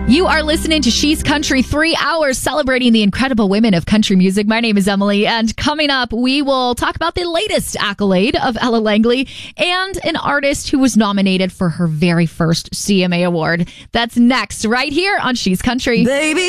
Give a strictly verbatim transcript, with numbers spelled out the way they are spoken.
You are listening to She's Country, three hours celebrating the incredible women of country music. My name is Emily, and coming up, we will talk about the latest accolade of Ella Langley and an artist who was nominated for her very first C M A award. That's next, right here on She's Country. Baby.